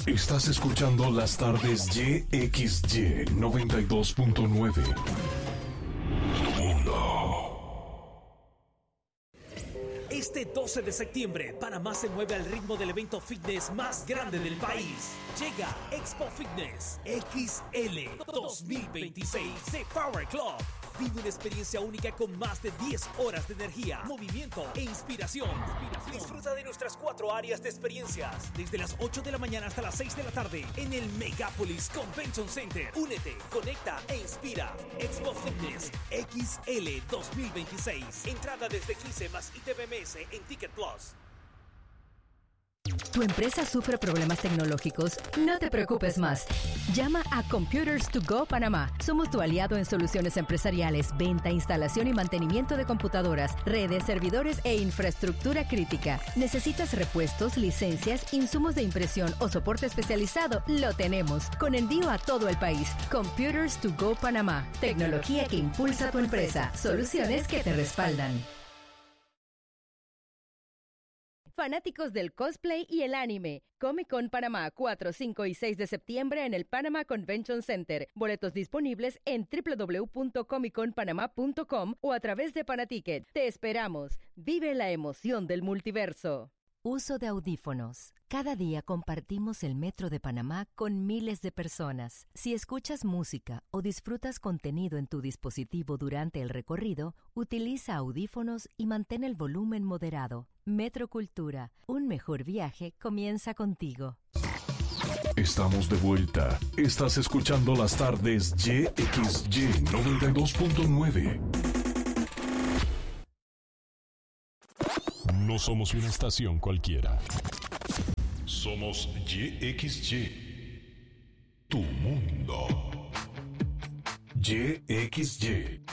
Estás escuchando las tardes YXY 92.9. Este 12 de septiembre, Panamá se mueve al ritmo del evento fitness más grande del país. Llega Expo Fitness XL 2026 de Power Club. Vive una experiencia única con más de 10 horas de energía, movimiento e inspiración. Disfruta de nuestras 4 áreas de experiencias, desde las 8 de la mañana hasta las 6 de la tarde, en el Megapolis Convention Center. Únete, conecta e inspira. Expo Fitness XL 2026. Entrada desde 15 más ITVMS en Ticket Plus. ¿Tu empresa sufre problemas tecnológicos? No te preocupes más. Llama a Computers to Go Panamá. Somos tu aliado en soluciones empresariales, venta, instalación y mantenimiento de computadoras, redes, servidores e infraestructura crítica. ¿Necesitas repuestos, licencias, insumos de impresión o soporte especializado? Lo tenemos. Con envío a todo el país. Computers to Go Panamá. Tecnología que impulsa tu empresa. Soluciones que te respaldan. Fanáticos del cosplay y el anime. Comic Con Panamá, 4, 5 y 6 de septiembre en el Panama Convention Center. Boletos disponibles en www.comicconpanama.com o a través de Panaticket. Te esperamos. Vive la emoción del multiverso. Uso de audífonos. Cada día compartimos el metro de Panamá con miles de personas. Si escuchas música o disfrutas contenido en tu dispositivo durante el recorrido, utiliza audífonos y mantén el volumen moderado. Metro Cultura, un mejor viaje comienza contigo. Estamos de vuelta. Estás escuchando las tardes YXY 92.9. No somos una estación cualquiera. Somos YXY. Tu mundo. YXY.